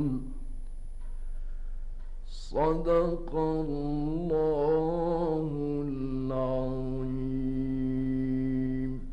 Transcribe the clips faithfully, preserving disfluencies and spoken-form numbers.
صدق الله العظيم.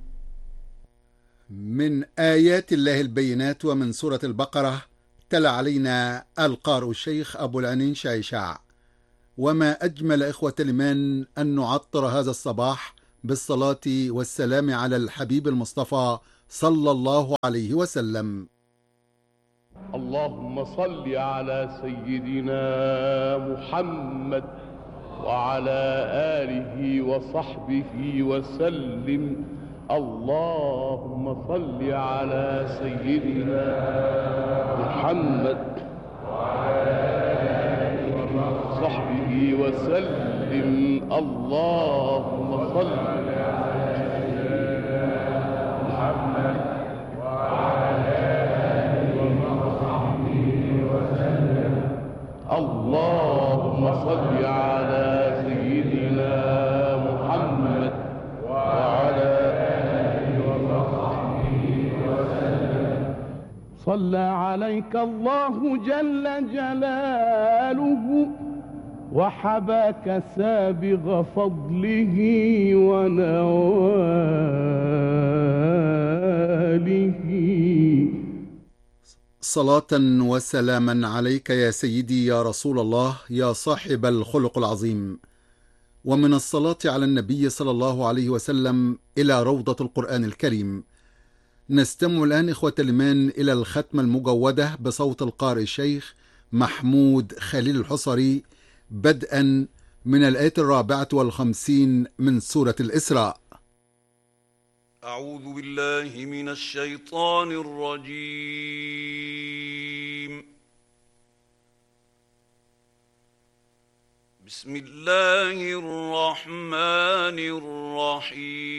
من آيات الله البينات ومن سورة البقرة. تلا علينا القارئ الشيخ أبو العنين شايشاع. وما أجمل إخوة الإيمان أن نعطر هذا الصباح بالصلاة والسلام على الحبيب المصطفى صلى الله عليه وسلم. اللهم صل على سيدنا محمد وعلى آله وصحبه وسلم. اللهم صل على سيدنا محمد وعلى آله وصحبه وسلم. اللهم صل على سيدنا محمد وعلى آله وصحبه وسلم. اللهم صل على سيدنا محمد وعلى آله وصحبه وسلم. صلى عليك الله جل جلاله وحباك سابغ فضله ونواله. صلاة وسلاما عليك يا سيدي يا رسول الله يا صاحب الخلق العظيم. ومن الصلاة على النبي صلى الله عليه وسلم إلى روضة القرآن الكريم. نستمع الآن إخوة الإيمان إلى الختمة المجودة بصوت القارئ الشيخ محمود خليل الحصري، بدءا من الآية الرابعة والخمسين من سورة الإسراء. أعوذ بالله من الشيطان الرجيم. بسم الله الرحمن الرحيم.